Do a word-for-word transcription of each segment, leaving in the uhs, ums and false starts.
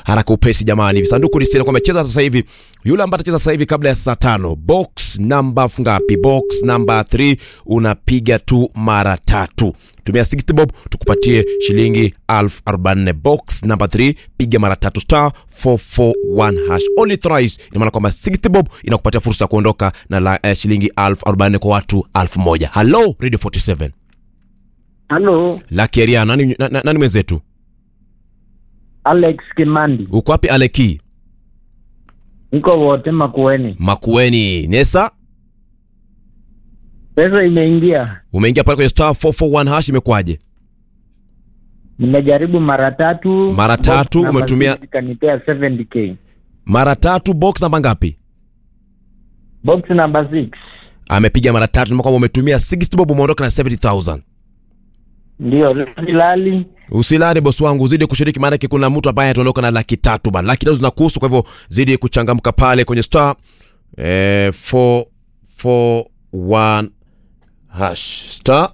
haraka upesi jamani. Sanduku ni sita kwamba cheza sasa hivi. Yule ambaye atacheza sasa hivi kabla ya saa tano, box number ngapi? Box number three unapiga tu mara tatu. Tumia sixty bob tukupatie shilingi elfu arobaini. Box number three piga mara tatu star four four one hash. Only thrice. Ina maana kwamba sixty bob inakupatia fursa ya kuondoka na la, eh, shilingi elfu arobaini kwa watu elfu moja. Hello Radio forty-seven. Hello. Lucky area nani nani, nani mwenzetu? Alex Kimandi. Uko wapi Aleki? Niko wote Makueni. Makueni. Nesa? Pesa imeingia. Umeingia pale kwenye star four four one hash, imekwaje? Nimejaribu mara tatu. Mara tatu umetumia kanipea seventy k. Mara tatu. Box namba ngapi? Box number six. Amepiga mara tatu, ndio kwamba umetumia sixty bob, umeondoka na seventy thousand. Ndio, silali. Usilale boss wangu, zidi kushiriki maana yake kuna mtu ambaye ataondoka na laki tatu bana. Laki tatu zinakuhusu, kwa hivyo zidi kuchangamka pale kwenye star eh four four one hash star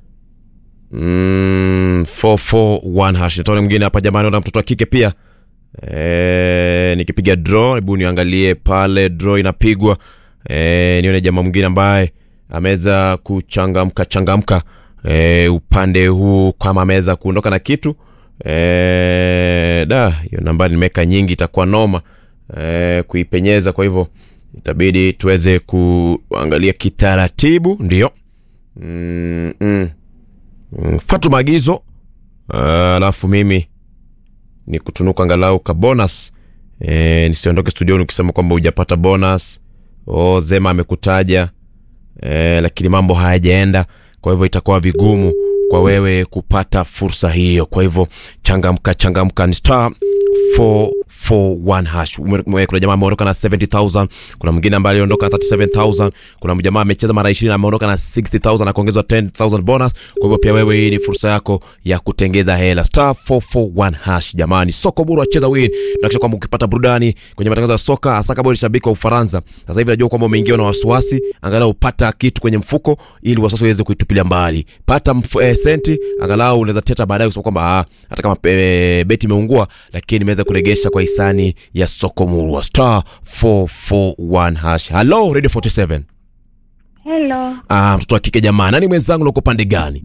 mm, four four one hash. Nitaona mwingine hapa jamani, na mtoto wa kike pia. Eh, nikipiga draw, hebu niangalie pale draw inapigwa. Eh, nione jamaa mwingine ambaye ameweza kuchangamka changamka e, upande huu kama ameweza kuondoka na kitu. Eh, da, hiyo nambari nimeka nyingi, itakuwa noma eh kuipenyeza, kwa hivyo itabidi tuweze kuangalia kitaratibu. Ndio. Mm, mm. Mm, fatu maagizo. Alafu uh, mimi ni kutunuka angalau ka bonus. Eh, nisiondoke studio ukisema kwamba hujapata bonus. Oh, Zema amekutaja. Eh, lakini mambo hayajaenda, kwa hivyo itakuwa vigumu kwa wewe kupata fursa hiyo. Kwa hivyo changamka changamka, ni star four four one hash. Kuna jamaa ameondoka na seventy thousand, kuna mwingine ambaye aliondoka na thirty-seven thousand, kuna mjamaa amecheza mara ishirini ameondoka na sixty thousand na kuongezwa ten thousand bonus. Kwa hivyo pia wewe, hii ni fursa yako ya kutengeza hela. Star four four one hash jamani. Soko buru acheza win. Tunakisha kwamba ukipata burudani kwenye matangazo ya soka, hasa kama ni shabiki wa Ufaransa, sasa hivi najua kwamba umeingia na wasiwasi, angalau upata kitu kwenye mfuko ili wasiwasi uweze kuitupilia mbali. Pata mf- eh, senti angalau unaweza teta baadaye kusema kwamba ah, hata kama eh, beti imeungua lakini nimeweza kuregesha kwa hisani ya soko murwa. Star four four one hash. Hello Radio forty-seven. Hello. Ah, mtoto wa kike jamaa, nani mwenzangu, uko pande gani?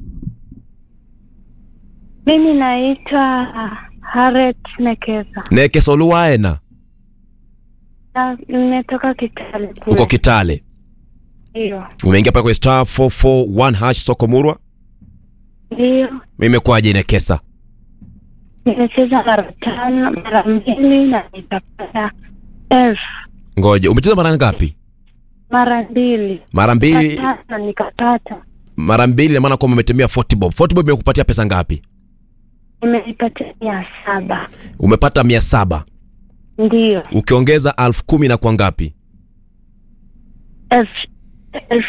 Mimi naitwa Harriet Nekesa. Nekesa Oluwaena. Na nimetoka Kitale. Uko Kitale? Ndio. Umeingia pale kwa star four four one hash soko murwa? Ndio. Mimi kwaje Nekesa? Nimecheza mara tano, mara mbili na nikapata elfu. Ngoja, umecheza mara ngapi? Mara mbili. Mara mbili. Na nikapata. Mara mbili na maana kwa umetumia forty bob. forty bob imekupatia pesa ngapi? Nimeipatia mia saba. Umepata mia saba. Ndio. Ukiongeza elfu kumi na kwa ngapi? Elfu. Elfu.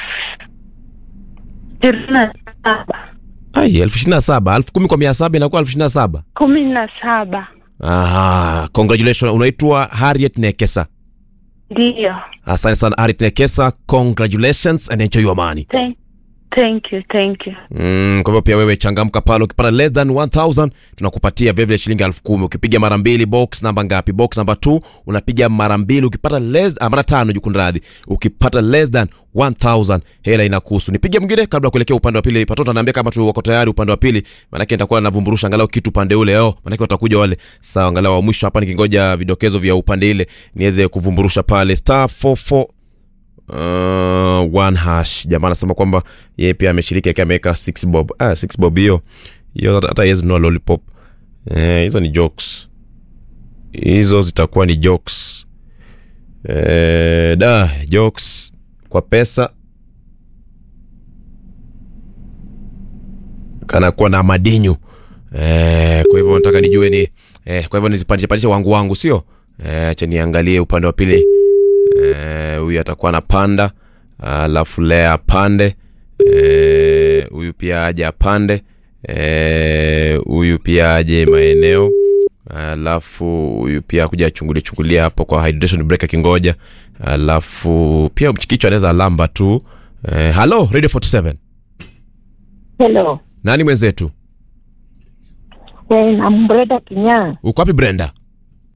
Tirina saba. Ai, elfu ishirini na saba. Elfu kumi kwa mia saba inakuwa elfu ishirini na saba. Kumi na saba. Aha, congratulations. Unaitwa Harriet Nekesa. Ndio. Asante sana Harriet Nekesa, congratulations and enjoy your money. Thank, thank you, thank you. Mm, kwa hivyo pia wewe changamka pale, ukipata less than one thousand tunakupatia vile vile shilingi elfu kumi. Ukipiga mara mbili box namba ngapi? Box number two unapiga mara mbili, ukipata less ah, mara tano jukunradhi. Ukipata less than one thousand hela inakuhusu. Nipige mwingine kabla kuelekea upande wa pili. Patota naambia kama tu wako tayari upande wa pili, maana yake nitakuwa navumburusha angalau kitu upande ule leo. Maana yake watakuja wale. Sawa, angalau wa mwisho hapa nikingoja vidokezo vya upande ile niweze kuvumburusha pale star four four Uh, one hash. Jamaa anasema kwamba yeye pia ameshiriki yake, ameweka six bob. Ah, six bob hiyo hiyo hata yes no lollipop. Eh, hizo ni jokes. Hizo zitakuwa ni jokes. Eh, da jokes kwa pesa kana kuwa na madinyu. Eh, kwa hivyo nataka nijue ni eh, kwa hivyo nizipandishe pandishe wangu wangu sio? Eh, acha niangalie upande wa pili. Eh, huyu atakuwa na panda, alafu Lea pande, eh, huyu pia aje apande, eh, huyu pia aje maeneo, alafu huyu pia kuja chungulia chungulia hapo kwa hydration break kingoja, alafu pia mchikicho anaweza lamba tu. Eh, hello Radio forty-seven. Hello. Nani mwenzetu? Well, I'm Brenda Kinya. Uko wapi Brenda?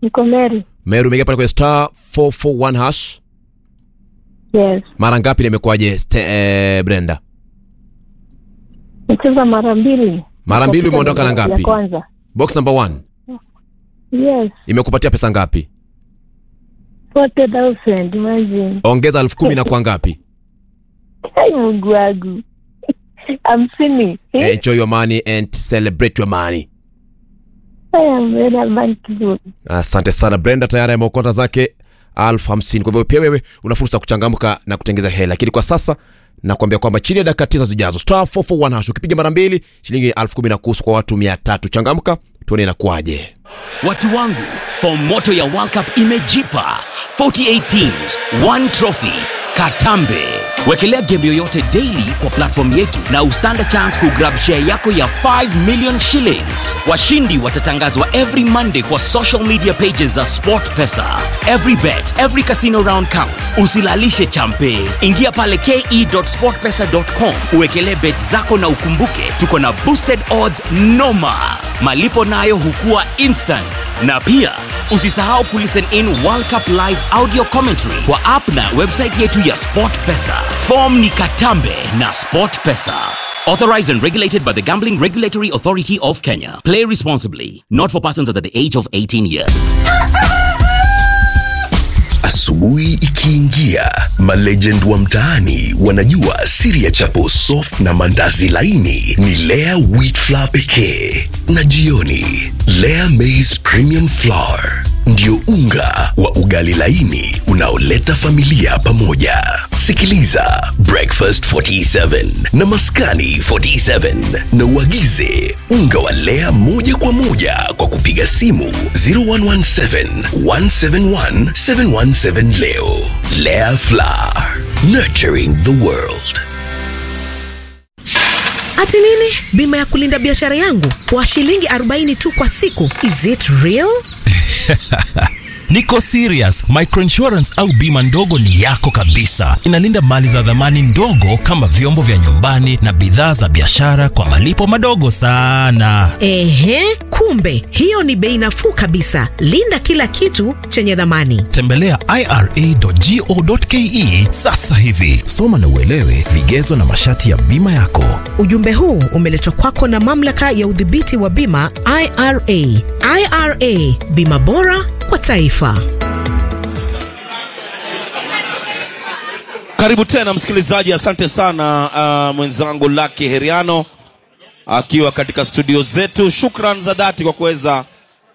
Niko Mary. Meru, umeingia pale kwa star four four one hash. Yes. Mara ngapi nimekuaje eh, Brenda? Nicheza mara mbili. Mara mbili umeondoka na ngapi? Kwanza. Box number one. Yes. Imekupatia pesa ngapi? forty thousand, imagine. Ongeza elfu kumi na kwa ngapi? Hai Mungu wangu. I'm sinning. Enjoy your money and celebrate your money. I am very thankful. Asante sana Brenda, tayari ameokota zake elfu hamsini. Kwa hivyo pia wewe una fursa kuchangamka na kutengeza hela. Lakini kwa sasa nakwambia kwamba chini ya dakika tisa zijazo star four four one hash ukipiga mara mbili shilingi elfu kumi na kuhusu kwa watu mia tatu. Changamka tuone inakuaje. Watu wangu, form moto ya World Cup imejipa. forty-eight teams, one trophy. Katambe. Wekelea game yoyote daily kwa platform yetu na ustand chance kugrab share yako ya five million shillings. Washindi watatangazwa every Monday kwa social media pages za SportPesa. Every bet, every casino round counts. Usilalishe champe. Ingia pale ke dot sportpesa dot com. Uwekelee bet zako na ukumbuke tuko na boosted odds noma. Malipo nayo hukua instant. Na pia usisahau kulisten in World Cup live audio commentary kwa app na website yetu ya SportPesa. Form ni Katambe na SportPesa. Authorized and regulated by the Gambling Regulatory Authority of Kenya. Play responsibly. Not for persons under the age of eighteen years. Asubuhi ikiingia, malegend wa mtaani wanajua siri ya chapo soft na mandazi laini ni Lea Wheat Flour pekee. Na jioni, Lea Maize Premium Flour ndio unga wa ugali laini unaoleta familia pamoja. Sikiliza Breakfast forty-seven na Maskani forty-seven na uagize unga wa Lea moja kwa moja kwa kupiga simu zero one one seven, one seven one, seven one seven leo. Lea Flour, nurturing the world. Ati nini? Bima ya kulinda biashara yangu kwa shilingi arobaini tu kwa siku. Is it real? Niko serious. Microinsurance au bima ndogo ni yako kabisa. Inalinda mali za dhamani ndogo kama vyombo vya nyumbani na bidhaa za biashara kwa malipo madogo sana. Ehe, kumbe hiyo ni bei nafuu kabisa. Linda kila kitu chenye dhamani. Tembelea i r a dot go dot ke sasa hivi. Soma na uelewe vigezo na masharti ya bima yako. Ujumbe huu umeletwa kwako na mamlaka ya udhibiti wa bima I R A. I R A, bima bora kwa taifa. Karibu tena msikilizaji, asante sana uh, mwenzangu Lucky Heriano akiwa katika studio zetu. Shukran za dhati kwa kuweza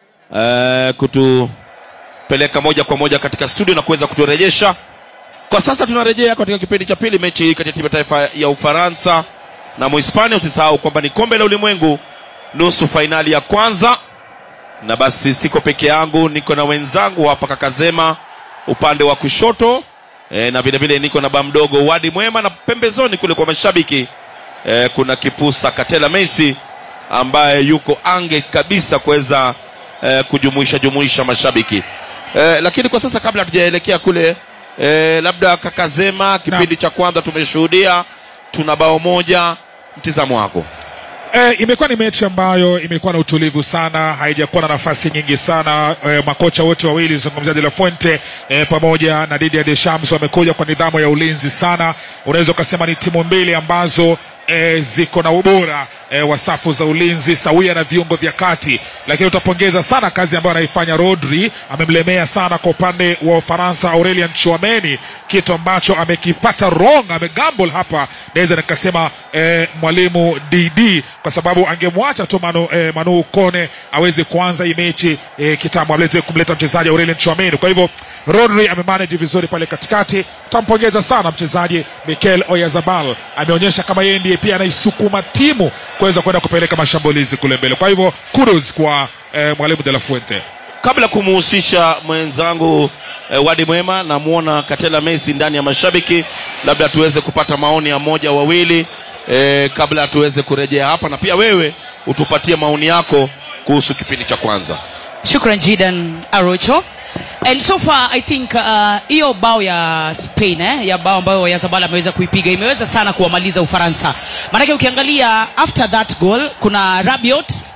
uh, kutupeleka moja kwa moja katika studio na kuweza kuturejesha. Kwa sasa tunarejea katika kipindi cha pili, mechi kati ya timu taifa ya Ufaransa na Muhispania. Usisahau kwamba ni kombe la ulimwengu nusu finali ya kwanza. Na basi siko peke yangu, niko na wenzangu hapa, Kakazema upande wa kushoto e, na vile vile niko na bamdogo Wadi Mwema, na pembezoni kule kwa mashabiki e, kuna Kipusa Katela Messi ambaye yuko ange kabisa kuweza e, kujumuisha jumuisha mashabiki e, lakini kwa sasa kabla tujaelekea kule e, labda Kakazema, kipindi cha kwanza tumeshuhudia tuna bao moja, mtizamo wako? E, imekuwa ni mechi ambayo imekuwa na utulivu sana, haijakuwa na nafasi nyingi sana. E, makocha wote wawili, zungumzia De La Fuente e, pamoja na Didier Deschamps, wamekuja kwa nidhamu ya ulinzi sana. Unaweza kusema ni timu mbili ambazo E, ziko na ubora e, wa safu za ulinzi sawia na viungo vya kati, lakini utapongeza sana kazi ambayo anaifanya Rodri. Amemlemea sana kwa upande wa Ufaransa Aurelien Tchouameni, kitu ambacho amekipata wrong, amegamble hapa, naweza nikasema e, mwalimu D D, kwa sababu angemwacha tu Manu, e, Manu Kone aweze kuanza hii mechi e, kitambo, ablete kumleta mchezaji Aurelien Tchouameni. Kwa hivyo Rodri amemanage vizuri pale katikati. Utampongeza sana mchezaji Mikel Oyarzabal, ameonyesha kama yeye ndiye pia anaisukuma timu kuweza kwenda kupeleka mashambulizi kule mbele. Kwa hivyo kudos kwa eh, mwalimu De La Fuente. Kabla kumuhusisha mwenzangu eh, Wadi Mwema, na muona Katela Messi ndani ya mashabiki, labda tuweze kupata maoni ya moja wawili eh, kabla tuweze kurejea hapa, na pia wewe utupatie maoni yako kuhusu kipindi cha kwanza. Shukran Jidan Arocho. And so far I think hiyo uh, bao ya Spain eh, ya bao ambayo Oyarzabal ameweza kuipiga imeweza sana kuwamaliza Ufaransa. Maana ukiangalia after that goal kuna Rabiot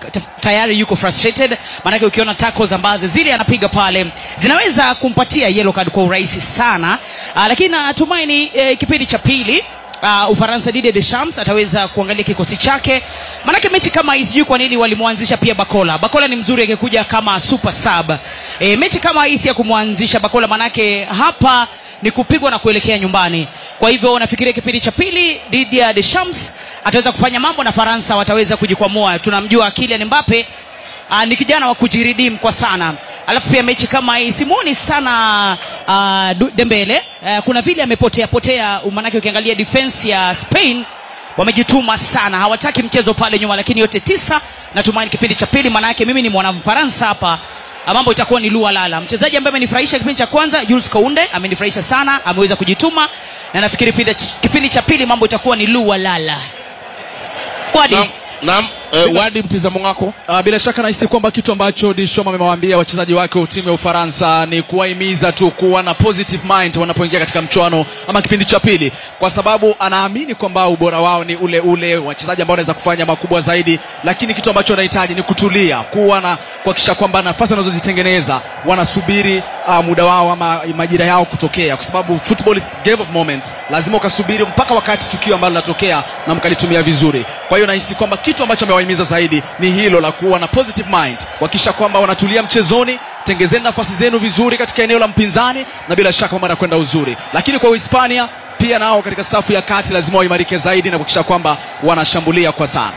tayari yuko frustrated, maanake ukiona tackles ambazo zile anapiga pale zinaweza kumpatia yellow card kwa urahisi sana. Uh, lakini natumaini eh, kipindi cha pili Uh, Ufaransa Didier Deschamps ataweza kuangalia kikosi chake, manake mechi kama hii sijui kwa nini walimwanzisha pia Bakola. Bakola ni mzuri angekuja kama super sub. E, mechi kama hii si ya kumwanzisha Bakola, manake hapa ni kupigwa na kuelekea nyumbani. Kwa hivyo nafikiria kipindi cha pili Didier Deschamps ataweza kufanya mambo na Faransa wataweza kujikwamua. Tunamjua Kylian Mbappe Uh, ni kijana wa kujiridim kwa sana. Alafu pia mechi kama hii simuoni sana uh, Dembele. Uh, kuna vile amepotea potea, manake ukiangalia defense ya Spain wamejituma sana, hawataki mchezo pale nyuma. Lakini yote tisa natumaini kipindi cha pili, manake mimi ni mwana Faransa hapa, mambo itakuwa ni lua lala. Mchezaji ambaye amenifurahisha kipindi cha kwanza Jules Kounde, amenifurahisha sana, ameweza kujituma, na nafikiri kipindi cha pili mambo itakuwa ni lua lala. Wadi Naam, naam. Uh, Wadi, mtizamo wako? Uh, bila shaka nahisi kwamba kitu ambacho Deschamps amewaambia wachezaji wake wa timu ya Ufaransa ni kuwahimiza tu kuwa na positive mind wanapoingia katika mchuano ama kipindi cha pili, kwa sababu anaamini kwamba ubora wao ni ule ule, wachezaji ambao wanaweza kufanya makubwa zaidi, lakini kitu ambacho wanahitaji ni kutulia, kuwa na kuhakikisha kwamba nafasi wanazozitengeneza wanasubiri uh, muda wao ama majira yao kutokea, kwa sababu football is game of moments. Lazima ukasubiri mpaka wakati tukio ambalo linatokea na mkalitumia vizuri. Kwa hiyo nahisi kwamba kitu ambacho amewahimiza zaidi ni hilo la kuwa na positive mind, kuhakikisha kwamba wanatulia mchezoni, tengezeni nafasi zenu vizuri katika eneo la mpinzani, na bila shaka mambo yanakwenda uzuri. Lakini kwa Uhispania pia nao katika safu ya kati lazima waimarike zaidi na kuhakikisha kwamba wanashambulia kwa sana.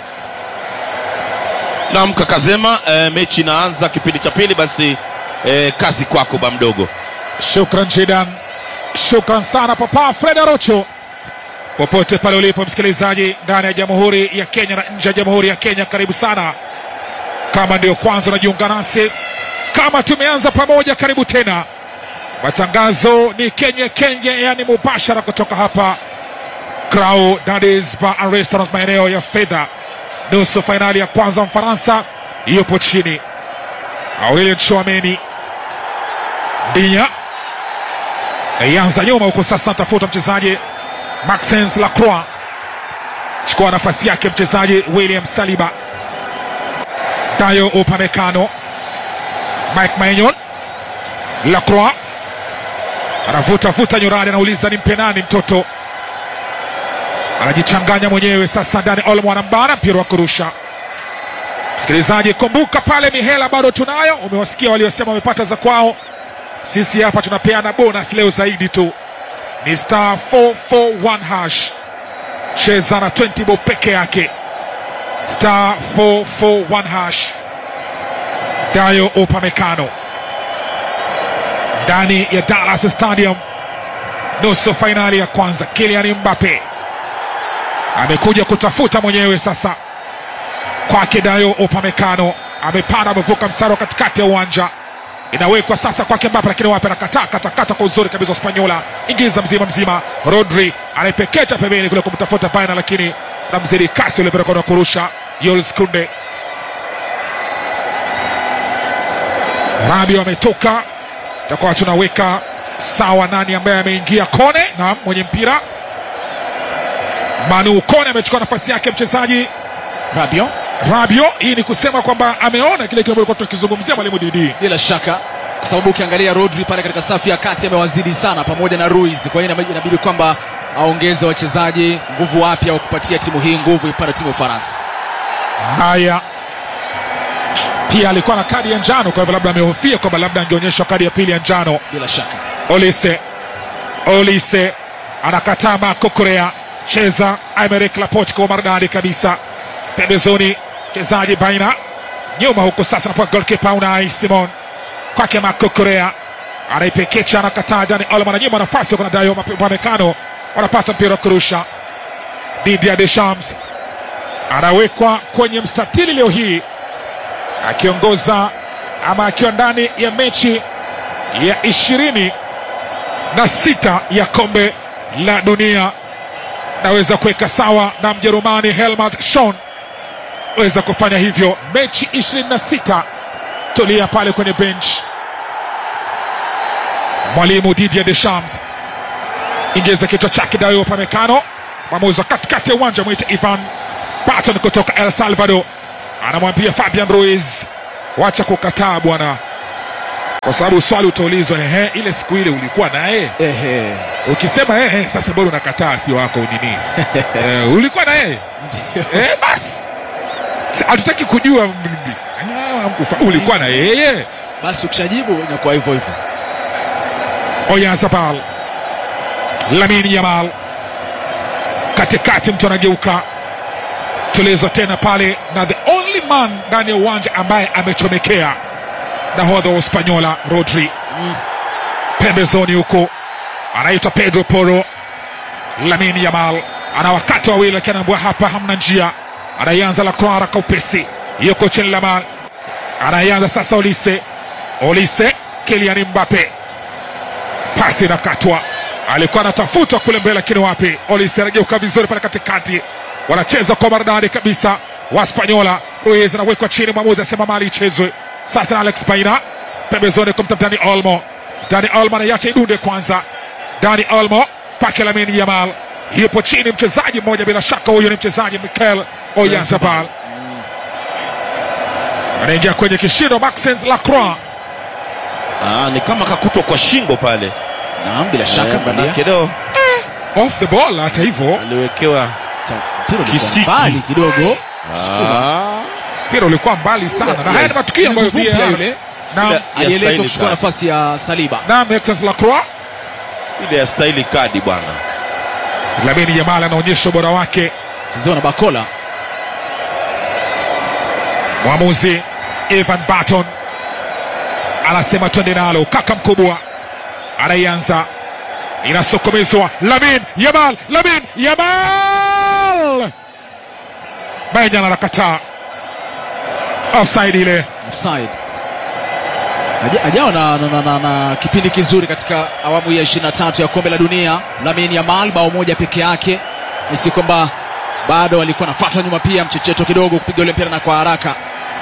Naam, Kakazema, e, mechi inaanza kipindi cha pili, basi e, kazi kwako ba mdogo. Shukran Jidan, shukran sana Papa Fred Arocho, popote pale ulipo msikilizaji ndani ya Jamhuri ya Kenya na nje ya Jamhuri ya Kenya, karibu sana. Kama ndio kwanza unajiunga nasi, kama tumeanza pamoja, karibu tena. Matangazo ni Kenya Kenya, yani mubashara kutoka hapa Crow Daddy's Bar and Restaurant, maeneo ya Fedha. Nusu finali ya kwanza Mfaransa yupo chini. Aurelien Chouameni Dinya yanza nyuma huko, sasa tafuta mchezaji Maxence Lacroix, chukua nafasi yake mchezaji William Saliba. Dayo Upamecano, Mike Maignan, Lacroix anavuta vuta nyurani, anauliza ni mpe nani mtoto, anajichanganya mwenyewe. Sasa Dani Olmo anambara mpira wa kurusha. Msikilizaji, kumbuka pale mihela bado tunayo. Umewasikia waliosema wamepata za kwao, sisi hapa tunapeana bonus leo zaidi tu. Ni star four four one hash, cheza na twenty bob peke yake. Star four four one hash. Dayo Upamecano ndani ya Dallas Stadium, nusu finali ya kwanza. Kylian Mbappe amekuja kutafuta mwenyewe sasa kwake. Dayo Upamecano amepanda, amevuka msaro katikati ya uwanja, inawekwa sasa kwake Mbappe, lakini wapi, anakataa kata kata kwa uzuri kabisa. Spanyola ingiza mzima mzima, Rodri anaipekecha pembeni kule kumtafuta Baina, lakini namzidi kasi ule mpira kwa kurusha. Jules Kounde, Rabiot ametoka, tutakuwa tunaweka sawa nani ambaye ameingia. Kone na mwenye mpira Manu Kone amechukua nafasi yake mchezaji Rabiot. Rabiot, hii ni kusema kwamba ameona kile kile kilikuwa tukizungumzia mwalimu Didi. Bila shaka, kwa sababu ukiangalia Rodri pale katika safu ya kati amewazidi sana pamoja na Ruiz. Kwa hiyo inabidi kwamba aongeze wachezaji nguvu wapya wa kupatia timu hii nguvu ipate timu ya Ufaransa. Haya, pia alikuwa na kadi ya njano, kwa hivyo labda amehofia kwamba labda angeonyeshwa kadi ya pili ya njano. Bila shaka Olise Olise anakataa. Marco Correa, cheza Aymeric Laporte kwa maridadi kabisa pembezoni, mchezaji Baina nyuma huko. Sasa na goalkeeper Unai Simon kwake Marco Correa, anaipekecha, anakataa. Dani Olmo na nyuma, nafasi kwa Dayo Upamecano, wanapata mpira kurusha. Didier Deschamps anawekwa kwenye mstatili leo hii, akiongoza ama akiwa ndani ya mechi ya ishirini na sita ya kombe la dunia. Naweza kuweka sawa na Mjerumani Helmut Schön, weza kufanya hivyo. Mechi ishirini na sita, tulia pale kwenye bench. Mwalimu Didier Deschamps ingeza kichwa chake. Dayo Upamecano, mwamuzi katikati ya uwanja mwite Ivan Barton kutoka El Salvador, anamwambia Fabian Ruiz, wacha kukataa bwana, kwa sababu swali utaulizwa, ehe, ile siku ile ulikuwa naye? Ehe. Ukisema ehe, sasa bado unakataa, si wako nini? eh, ulikuwa naye? eh, basi hatutaki kujua ulikuwa na yeye. Basi ukishajibu inakuwa hivyo hivyo. Oyarzabal, Lamine Yamal katikati, mtu anageuka, tulizo tena pale, na the only man ndani ya uwanja ambaye amechomekea nahodha wa Uspanyola Rodri. mm. Pembezoni huko anaitwa Pedro Porro. Lamine Yamal ana wakati wawili, lakini anaambia hapa hamna njia. Anaanza la Croara kwa upesi, yuko chini Yamal, anaanza sasa Olise. Olise, Kylian Mbappe, pasi na katwa, alikuwa anatafutwa kule mbele, lakini wapi. Olise anageuka vizuri pale katikati, wanacheza kwa maridadi kabisa Waspanyola. Ruiz anawekwa chini, mwamuzi asema mali ichezwe. Sasa Alex Baina pembezoni kumtafuta Dani Olmo. Dani Olmo anaiacha idunde kwanza. Dani Olmo pake Lamine Yamal, yupo chini mchezaji mmoja, bila shaka huyo ni mchezaji Mikel Oyarzabal. mm. Anaingia kwenye kishindo Maxence Lacroix. Ah, ni kama kakutwa kwa shingo pale. Naam, bila shaka bana kidogo. Eh, off the ball, hata hivyo aliwekewa kisiki mbali kidogo. Ah, mpira ulikuwa mbali sana. Na haya ni matukio ambayo pia yule na aliyeletwa kuchukua nafasi ya Saliba. Na Maxence Lacroix, ile ya style kadi bwana. Lamine Yamal anaonyesha ubora wake. Chezewa na Bakola. Mwamuzi Evan Barton anasema twende nalo. Kaka mkubwa anaianza, inasokomezwa Lamine Yamal. Lamine Yamal Baina anakataa. Offside ile. Offside. Hajawa na, na, na, na, na kipindi kizuri katika awamu ya ishirini na tatu ya kombe la dunia. Lamine Yamal bao moja peke yake, si kwamba bado alikuwa anafuata nyuma, pia mchecheto kidogo kupiga ule mpira na kwa haraka.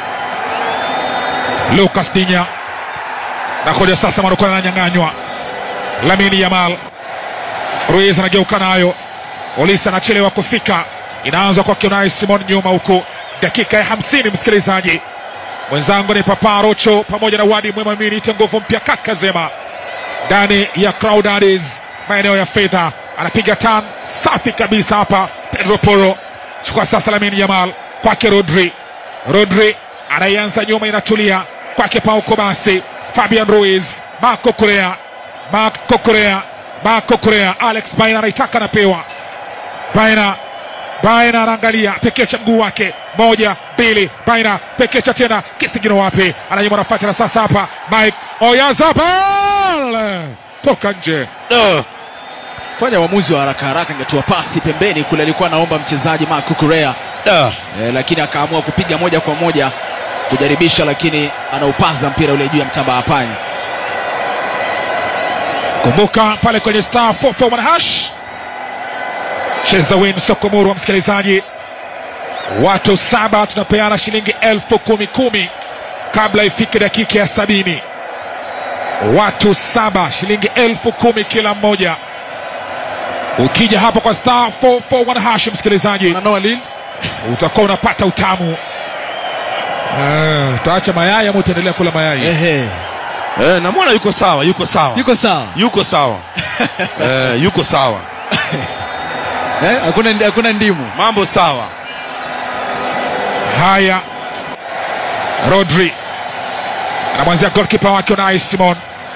Lucas Dinya na koja sasa, manakuwa ananyang'anywa Lamine Yamal. Ruiz anageuka nayo, Olise anachelewa kufika, inaanza kwa Unai Simon nyuma huko. Dakika ya hamsini, msikilizaji mwenzangu ni Papa Rocho pamoja na Wadi Mwema, mimi niite nguvu mpya kaka Zema ndani ya Crowdaddies maeneo ya fedha. Anapiga tan safi kabisa hapa Pedro Porro. Chukua sasa Lamine Yamal kwake Rodri. Rodri anaanza nyuma, inatulia kwake Pauko, basi Fabian Ruiz, Marco Correa, Marco Correa, Marco Correa. Alex Baina anaitaka, napewa Baina. Baina anaangalia pekecha mguu wake, moja mbili, Baina pekecha tena, kisigino wapi, ananyuma nafasi na sasa hapa Mike Oyarzabal toka nje. No. Fanya uamuzi wa haraka haraka, ingetoa pasi pembeni kule, alikuwa anaomba mchezaji Marco Correa. No. E, lakini akaamua kupiga moja kwa moja kujaribisha, lakini anaupaza mpira ule juu ya mtamba hapanya. Kumbuka pale kwenye star four four one hash cheza win Sokomoro wa msikilizaji, watu saba tunapeana shilingi elfu kumi kumi kabla ifike dakika ya sabini. Watu saba shilingi elfu kumi kila mmoja. Ukija hapo kwa star four four one hash msikilizaji, unanoa leads, utakuwa unapata utamu. Eh, utaacha mayai ama utaendelea kula mayai? Ehe. Eh, namwona yuko sawa, yuko sawa. Yuko sawa. Yuko sawa. eh, yuko sawa. Eh, hakuna hakuna ndimu. Mambo sawa. Haya. Rodri anamwanzia goalkeeper wake Unai Simon.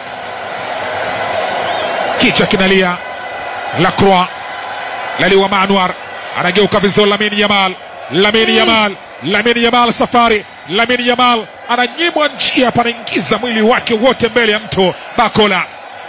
Kichwa kinalia. Lacroix. Laliwa Manuar. Anageuka vizuri Lamine Yamal. Lamine Yamal. Lamine Yamal safari. Lamine Yamal ananyimwa njia, panaingiza mwili wake wote mbele ya mto Bakola.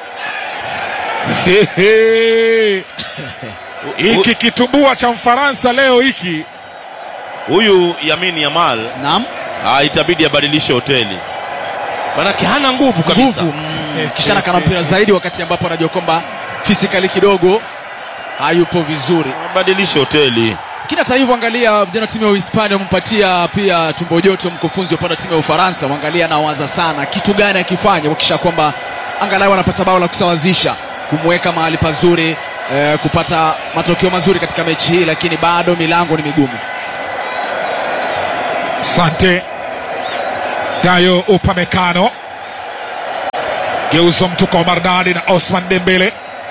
Hiki kitumbua cha Mfaransa leo hiki. Huyu Lamine Yamal, naam, ah, itabidi abadilishe hoteli. Manake hana nguvu kabisa. Nguvu. Mm, kisha kana mpira zaidi wakati ambapo anajua kwamba physically kidogo hayupo vizuri. Abadilishe hoteli. Kina hata hivyo, angalia vijana timu ya Uhispania wamempatia pia tumbo joto mkufunzi upande timu ya Ufaransa. Angalia na waza sana kitu gani akifanya kuhakikisha kwamba angalau anapata bao la kusawazisha, kumweka mahali pazuri, eh, kupata matokeo mazuri katika mechi hii, lakini bado milango ni migumu. Sante Dayo Upamecano, geuzo mtu kwa Mardadi na Osman Dembele.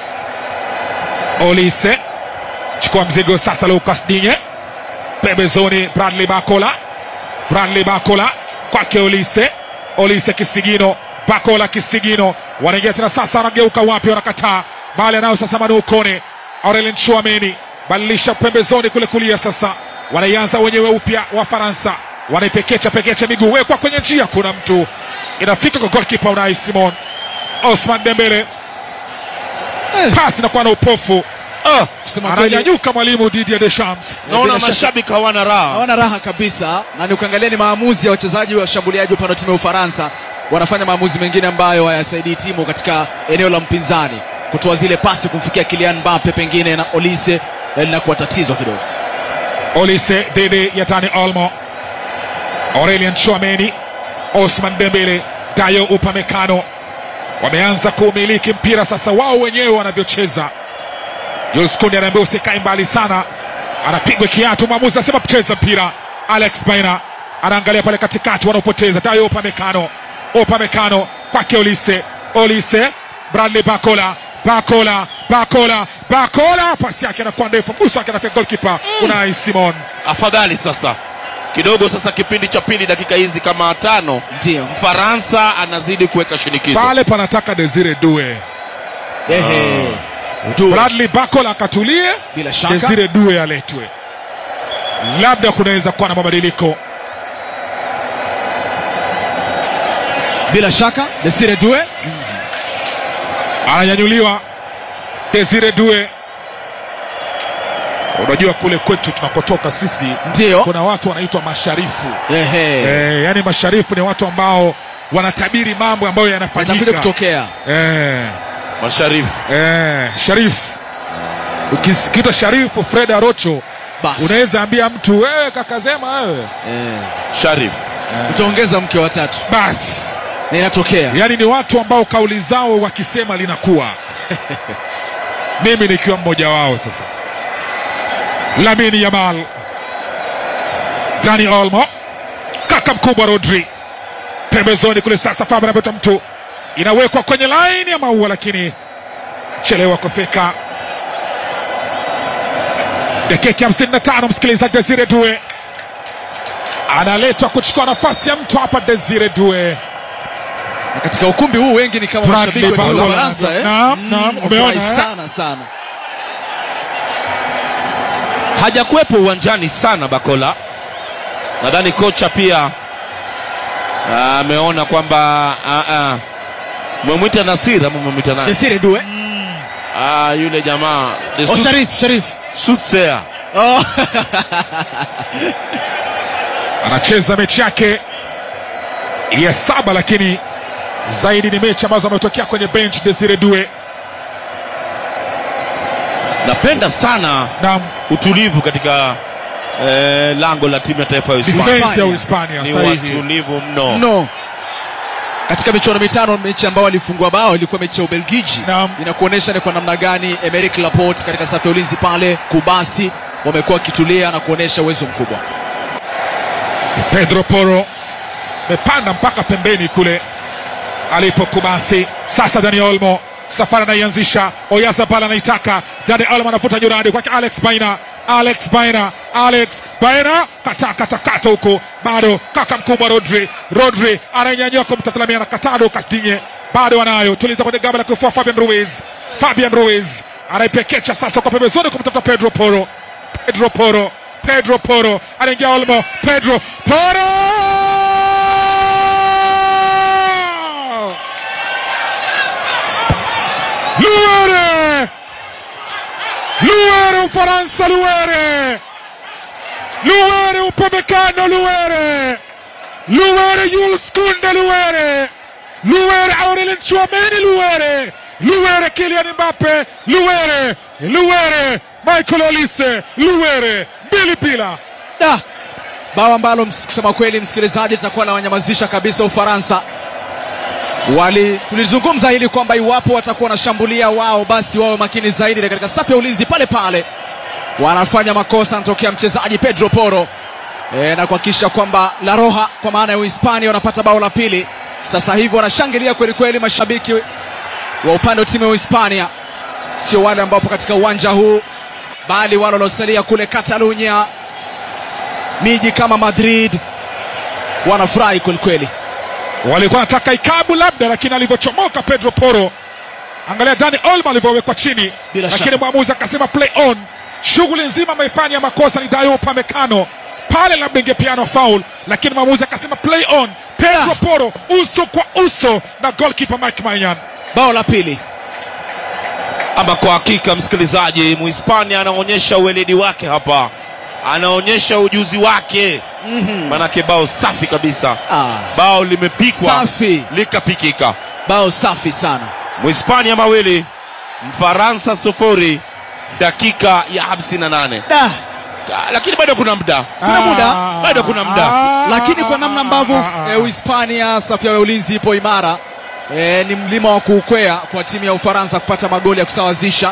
Olise chukua mzigo sasa, Lucas Digne pembezoni, Bradley Bakola, Bradley Bakola kwake Olise, Olise kisigino, Bakola kisigino, wanaingia tena sasa, wanageuka wapi, wanakataa bali anao sasa Manu Kone, Aurelien Chouameni badilisha pembezoni kule kulia, sasa wanaianza wenyewe upya wa Faransa, wanaipekecha pekecha miguu, wekwa kwenye njia, kuna mtu inafika kwa goalkeeper Unai Simon. Osman Dembele eh, pasi na kuwa na upofu. Ah, ananyanyuka mwalimu Didier Deschamps. Naona mashabiki hawana raha. Hawana raha kabisa. Na niukiangalia ni maamuzi ya wachezaji wa washambuliaji upande wa timu ya Ufaransa, wanafanya maamuzi mengine ambayo hayasaidii timu katika eneo la mpinzani. Kutoa zile pasi kumfikia Kylian Mbappe pengine na Olise linakuwa tatizo kidogo. Olise dhidi ya Dani Olmo, Aurelien Chouameni, Osman Dembele, Dayo Upamecano wameanza kumiliki mpira sasa wao wenyewe wanavyocheza. Jules Kounde anaambia usikae mbali sana, anapigwa kiatu, mwamuzi anasema kucheza mpira. Alex Baina anaangalia pale katikati, wanaopoteza. Dayo Upamecano, Upamecano kwake Olise, Olise, Bradley Bakola, Bakola, Bakola, Bakola, pasi yake anakuwa ndefu, mguso wake anafika goalkeeper Unai Simon. Afadhali sasa kidogo, sasa kipindi cha pili, dakika hizi kama tano, ndio Mfaransa anazidi kuweka shinikizo pale, panataka Desire Due. Ehe, uh, Bradley Bakola akatulie, bila shaka Desire Due aletwe, labda kunaweza kuwa na mabadiliko. Bila shaka Desire Due ananyanyuliwa, Desire Due. Unajua kule kwetu tunakotoka sisi, ndio kuna watu wanaitwa masharifu. Ehe. Eh, yani masharifu ni watu ambao wanatabiri mambo ambayo yanafanyika yatakuja kutokea. Eh. Masharifu. Eh, Sharifu. Ukisikia Sharifu Fred Arocho, unaweza ambia mtu wewe kaka Zema wewe. Eh. Sharifu. Eh. Utaongeza mke wa tatu. Bas. Na inatokea. Yani ni watu ambao kauli zao wakisema linakuwa. Mimi nikiwa mmoja wao sasa. Lamine Yamal, Dani Olmo, kaka mkubwa Rodri pembezoni kule sasa, Fabian anapata mtu, inawekwa kwenye line ya maua lakini chelewa kufika. Dakika hamsini na tano, msikilizaji. Desire Due analetwa kuchukua nafasi ya mtu hapa. Desire Due katika ukumbi huu wengi ni kama mashabiki wa timu ya Faransa eh. Naam, naam, umeona sana sana. Hajakuwepo uwanjani sana Bakola. Nadhani kocha pia ameona kwamba mmemwita Nasir ama mmemwita nani? Desire Due. Mm. Ah, yule jamaa Oh, Sharif, Sharif. Sutsea. Oh. Anacheza mechi yake ya saba, lakini zaidi ni mechi ambazo ametokea kwenye bench. Desire Due, napenda sana na utulivu katika eh, lango la timu ya taifa ya Hispania. Hispania ni watulivu mno. No. Katika michuano mitano, mechi ambayo alifungwa bao ilikuwa mechi ya Ubelgiji. Inakuonesha ni kwa namna gani Emerick Laporte katika safu ya ulinzi pale Kubasi wamekuwa kitulia na kuonesha uwezo mkubwa. Pedro Porro mepanda mpaka pembeni kule alipo Kubasi. Sasa Dani Olmo, safari anaianzisha, Oyarzabal anaitaka, Dani Olmo anafuta juradi kwake Alex Baina, Alex Baina, Alex Baina kata kata kata huko, bado kaka mkubwa Rodri, Rodri ananyanyua kumtatalamia na katado Castinye, bado anayo, tuliza kwenye gamba la kufua Fabian Ruiz, Fabian Ruiz anaipekecha sasa kwa pembezoni kumtafuta Pedro Porro, Pedro Porro, Pedro Porro anaingia Olmo, Pedro Porro Luere, Luere Ufaransa, Luere, Luere Upamecano, Luere, Luere Jules Kounde, Luere, Luere Aurelien Chouameni, Luere, Luere Kylian Mbappe, Luere, Luere Michael Olise, Luere mbili bila. Da, bao ambalo kusema kweli msikilizaji litakuwa na wanyamazisha kabisa Ufaransa. Wali tulizungumza hili kwamba iwapo watakuwa wanashambulia wao basi wawe makini zaidi katika safu ya ulinzi pale pale. Wanafanya makosa, anatokea mchezaji Pedro Porro e, na kuhakikisha kwamba La Roja kwa maana ya Uhispania wanapata bao la pili. Sasa hivi wanashangilia kweli kweli mashabiki wa upande wa timu ya Uhispania, sio wale ambao katika uwanja huu, bali wale waliosalia kule Catalunya, miji kama Madrid, wanafurahi kweli kweli. Walikuwa wanataka ikabu labda, lakini alivyochomoka Pedro Porro, angalia Dani Olmo alivyowekwa chini, bila lakini shaka mwamuzi akasema play on. Shughuli nzima ameifanya makosa ni Dayo Upamecano pale, labda ingepiano foul, lakini mwamuzi akasema play on. Pedro Porro uso kwa uso na goalkeeper Mike Maignan. Bao la pili. Ama kwa hakika msikilizaji, Muhispania anaonyesha uweledi wake hapa, anaonyesha ujuzi wake. Mm-hmm. Manake bao safi kabisa. Ah. Bao limepikwa safi, likapikika. Bao safi sana. Muhispania mawili, Mfaransa sufuri, dakika ya hamsini na nane. Ah. Lakini bado kuna muda. Kuna muda, bado kuna muda. Ah. Lakini kwa namna ambavyo eh, Uhispania safu ya ulinzi ipo imara, eh, ni mlima wa kuukwea kwa timu ya Ufaransa kupata magoli ya kusawazisha.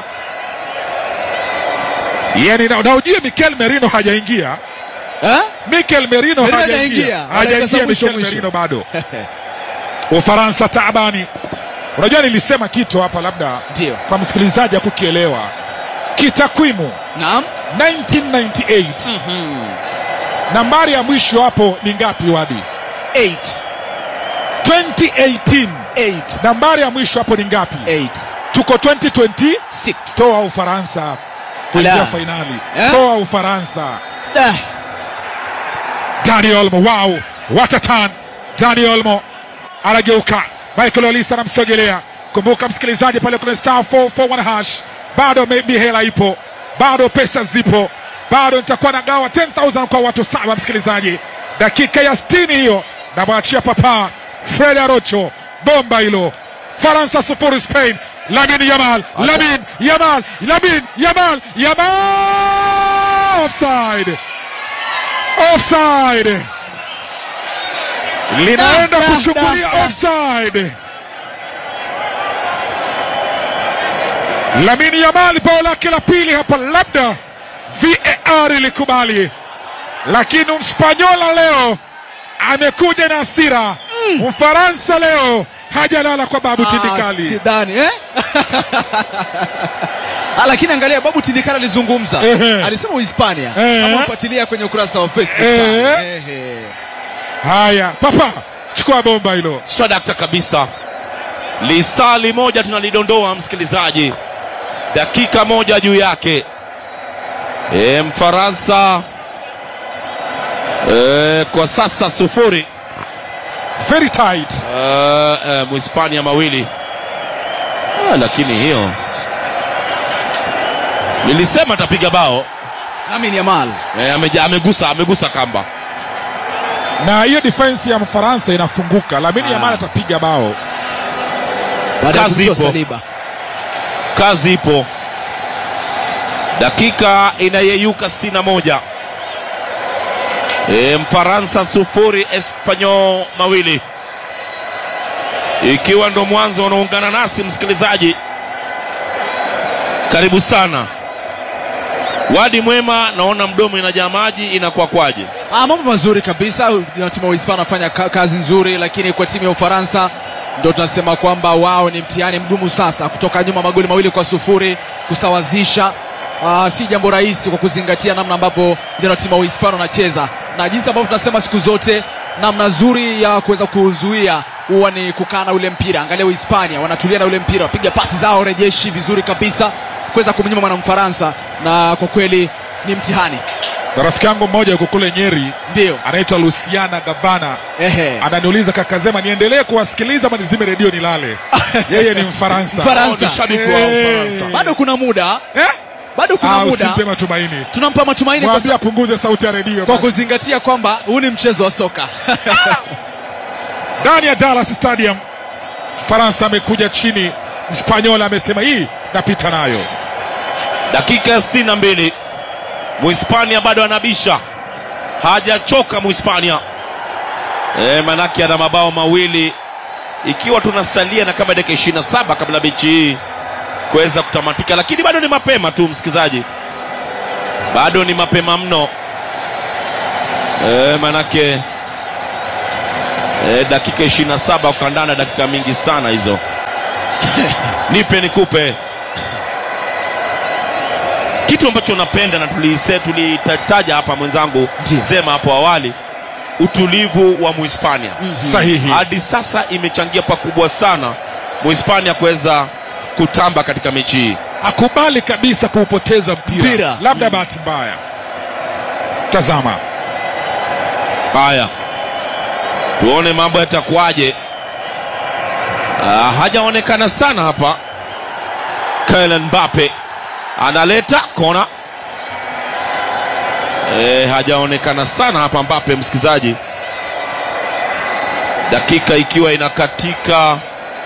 Yani na unajua Mikel Merino hajaingia. Eh? Mikel Merino Merino hajaingia. Hajaingia Mikel Merino bado. Ufaransa taabani. Unajua nilisema kitu hapa labda ndio kwa msikilizaji akukielewa. Kitakwimu. Naam. nineteen ninety-eight. Mhm. Nambari ya mwisho hapo ni ngapi Wadi? eight. twenty eighteen. eight. Nambari ya mwisho hapo ni ngapi? eight. Tuko twenty twenty-six. Toa Ufaransa kuingia finali. Eh? Toa Ufaransa. Eh. Dani Olmo, wow, what a turn. Dani Olmo anageuka, Michael Olise anamsogelea. Kumbuka msikilizaji, pale kuna star four four one hash. Bado maybe hela ipo, bado pesa zipo, bado nitakuwa nagawa ten thousand kwa watu saba msikilizaji. Dakika ya sitini hiyo, na mwachia papa Fred Arocho, bomba hilo. Faransa sufuri Spain. Lamine Yamal, Lamine Yamal, Lamine Yamal, Yamal, offside. Offside. Linaenda kushughulia offside. Lamine Yamal bao lake la pili hapa, labda V A R ilikubali, lakini Mspanyola leo amekuja na hasira. Mfaransa leo hajalala kwa babu Tindikali. Sidani eh? Lakini angalia babu Tindikali alizungumza. Alisema Uhispania. Kama ufuatilia kwenye ukurasa wa Facebook. Ehe. Haya, papa, chukua bomba hilo. Swadakta kabisa. Lisali moja tunalidondoa msikilizaji. Dakika moja juu yake. E, Mfaransa e, kwa sasa sufuri. Very tight. Uh, uh, Muhispania mawili. Ah, lakini hiyo nilisema atapiga bao. Lamine Yamal eh, ameja, amegusa amegusa kamba, na hiyo defense ya Mfaransa inafunguka. Lamine Yamal atapiga bao. Kazi ipo. Kazi ipo. Dakika inayeyuka sitini na moja. E, Mfaransa sufuri, Espanyol mawili. Ikiwa ndo mwanzo unaungana nasi msikilizaji, karibu sana. Wadi mwema, naona mdomo inajaa maji, inakuwa kwaje? Ah, mambo mazuri kabisa. Timu ya Uhispania inafanya kazi nzuri, lakini kwa timu ya Ufaransa ndio tunasema kwamba wao ni mtihani mgumu sasa, kutoka nyuma magoli mawili kwa sufuri kusawazisha. Uh, si jambo rahisi kwa kuzingatia namna ambapo ndio timu ya Uhispania wanacheza, na jinsi ambavyo tunasema siku zote namna nzuri ya kuweza kuzuia huwa ni kukana ule mpira. Angalia Uhispania wanatulia na ule mpira, wapiga pasi zao rejeshi vizuri kabisa kuweza kumnyima mwana Mfaransa, na kwa kweli ni mtihani. Na rafiki yangu mmoja yuko kule Nyeri, ndio anaitwa Luciana Gabana. Ehe. Ananiuliza kaka Zema niendelee kuwasikiliza ama nizime redio nilale? Yeye ni Mfaransa. Mfaransa. Oh, shabiki wa Ufaransa. Bado kuna muda. Eh? Bado kuna ah, muda. Usimpe matumaini. Tunampa matumaini kwa sababu apunguze sauti ya redio kwa kuzingatia kwamba huu ni mchezo wa soka. Ndani ya Dallas Stadium, Faransa amekuja chini, Spanyola amesema hii napita nayo. Dakika sitini na mbili. Muhispania bado anabisha, hajachoka Muhispania. E, manake ana mabao mawili, ikiwa tunasalia na kama dakika ishirini na saba kabla mechi hii kuweza kutamatika, lakini bado ni mapema tu msikizaji, bado ni mapema mno. E, manake e, dakika ishirini na saba ukandana, dakika mingi sana hizo. Nipe nikupe. Kitu ambacho napenda na tulise tulitaja hapa mwenzangu Zema hapo awali, utulivu wa Muhispania. Mm-hmm. Sahihi. Hadi sasa imechangia pakubwa sana Muhispania kuweza kutamba katika mechi hii. Hakubali kabisa kuupoteza mpira, mpira. Labda bahati mbaya. Tazama. Haya, tuone mambo yatakuwaje. Ah, hajaonekana sana hapa. Kylian Mbappe analeta kona. Eh, hajaonekana sana hapa Mbappe, msikizaji. Dakika ikiwa inakatika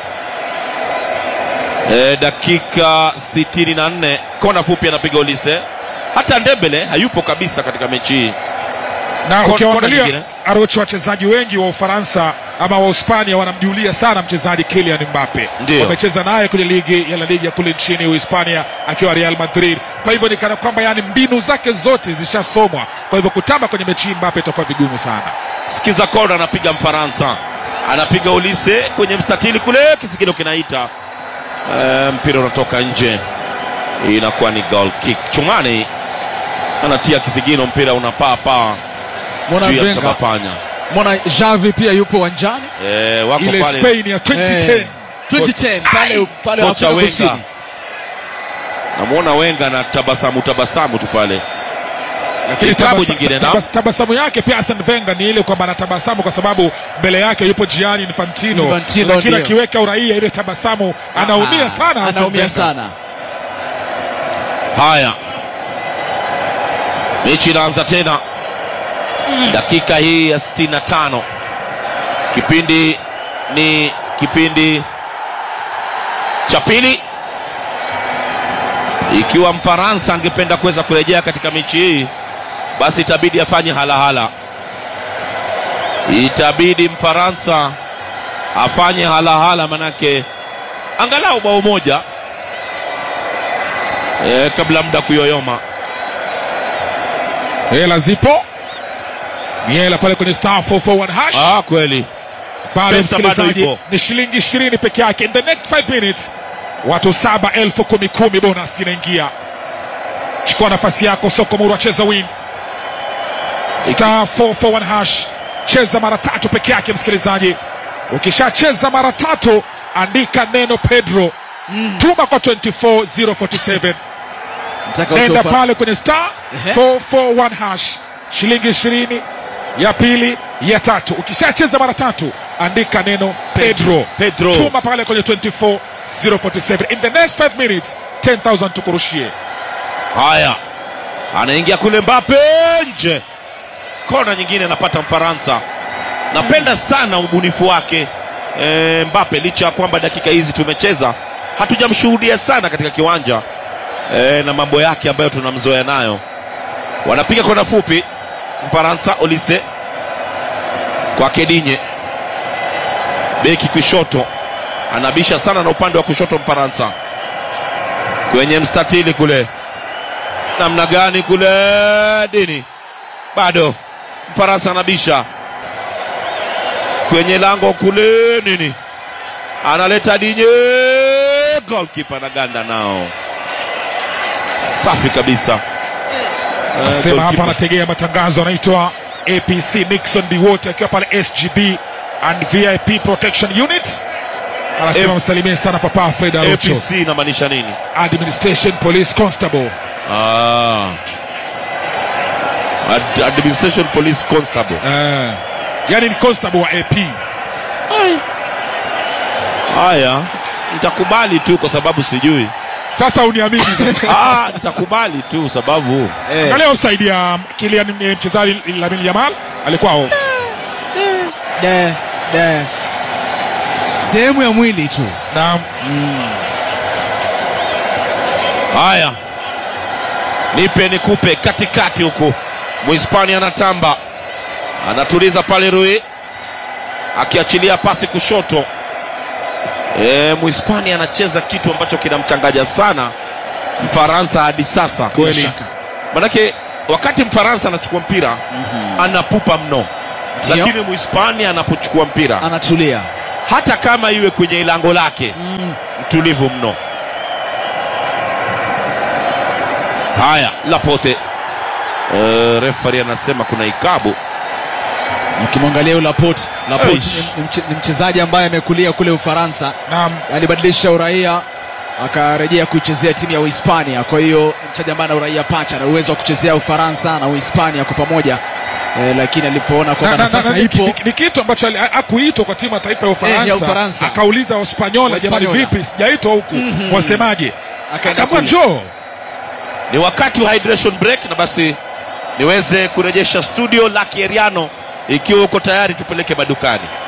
eh, dakika sitini na nne, kona fupi anapiga Olise. Hata Ndembele hayupo kabisa katika mechi hii. Na ukiangalia Arocho, wachezaji wengi wa Ufaransa ama wa Hispania wanamjulia sana mchezaji Kylian Mbappe. Wamecheza naye kwenye ligi ya La Liga kule nchini Uhispania akiwa Real Madrid. Kwa hivyo ni kana kwamba yani mbinu zake zote zishasomwa. Kwa hivyo kutamba kwenye mechi Mbappe itakuwa vigumu sana. Sikiza kona anapiga Mfaransa. Anapiga Olise kwenye mstatili kule, kisigino kinaita. E, mpira unatoka nje. Inakuwa ni goal kick. Chumani anatia kisigino, mpira unapaa paa. Mwana Venga. Mwana Xavi pia yupo uwanjani. Eh, wako ile pale. Spain ya twenty ten. Eh, twenty ten pale pale Afrika Kusini. Namuona Wenga na tabasamu tabasamu tu pale. Lakini tabas, tabas, tabasamu yake pia Arsene Wenger ni ile kwamba anatabasamu kwa sababu mbele yake yupo Gianni Infantino. Infantino lakini akiweka uraia ile tabasamu anaumia sana. Anaumia sana. Haya, mechi inaanza tena. Dakika hii ya sitini na tano. Kipindi ni kipindi cha pili. Ikiwa Mfaransa angependa kuweza kurejea katika mechi hii, basi itabidi afanye halahala. Itabidi Mfaransa afanye halahala, manake angalau bao moja e, kabla muda kuyoyoma. Hela zipo. Miela pale kwenye star four four one hash. Ah, kweli. Pale msikilizaji ni shilingi ishirini peke yake. In the next five minutes watu saba elfu kumi kumi bonus inaingia. Chukua nafasi yako, soko muru cheza win. Star four four one hash. Cheza mara tatu peke yake msikilizaji. Ukishacheza mara tatu andika neno Pedro. Mm. Tuma kwa two four zero four seven. Nenda pale kwenye star four four one hash. Shilingi ishirini ya pili ya tatu. Ukishacheza mara tatu andika neno Pedro. Pedro. Tuma pale kwenye two four zero four seven. In the next five minutes ten thousand tukurushie. Haya, anaingia kule Mbappe nje. Kona nyingine anapata Mfaransa. Napenda sana ubunifu wake e, Mbappe, licha ya kwamba dakika hizi tumecheza hatujamshuhudia sana katika kiwanja e, na mambo yake ambayo tunamzoea nayo. Wanapiga kona fupi Mfaransa. Olise kwa Kedinye, beki kushoto, anabisha sana na upande wa kushoto Mfaransa kwenye mstatili kule. Namna gani kule Dini, bado Mfaransa anabisha kwenye lango kule. Nini analeta Dinye, goalkeeper na ganda nao. Safi kabisa. Nasema uh, hapa anategea matangazo, anaitwa A P C Nixon Biwote akiwa pale S G B and V I P Protection Unit. Anasema msalimie sana Papa Fred Arocho. A P C inamaanisha nini? Administration Police Constable. Ah. Ad Administration Police Constable. Eh. Yani ni constable wa A P. Haya, nitakubali tu kwa sababu sijui. Sasa uniamini sasa. Ah, nitakubali tu sababu eh. Angalia offside ya Kylian mchezaji Lamine Yamal alikuwa off. De de. Sehemu ya mwili tu. Naam. Mm. Haya. Nipe nikupe katikati huko. Muhispania anatamba. Anatuliza pale Rui. Akiachilia pasi kushoto. E, Muhispania anacheza kitu ambacho kinamchanganya sana Mfaransa hadi sasa. Kweli. Manake wakati Mfaransa anachukua mpira, mm-hmm. anapupa mno. Ndio. Lakini Muhispania anapochukua mpira anatulia, hata kama iwe kwenye ilango lake mm. mtulivu mno. Haya, Laporte. Uh, referee anasema kuna ikabu. Ukimwangalia yule Laporte, Laporte ni, ni, mche, ni mchezaji ambaye amekulia kule Ufaransa. Naam. Alibadilisha uraia akarejea kuichezea timu ya Uhispania. Kwa hiyo ni mchezaji ambaye ana uraia pacha na uwezo wa kuchezea Ufaransa na Uhispania kwa pamoja. E, lakini alipoona kwamba na, nafasi na, na, ipo ni, ni kitu ambacho hakuitwa kwa timu ya taifa ya Ufaransa, e, ya Ufaransa. Akauliza Waspanyola, jamani vipi sijaitwa huku, mm-hmm. wasemaje? Akaambia njoo. Ni wakati wa hydration break, na basi niweze kurejesha studio la Keriano. Ikiwa uko tayari tupeleke madukani.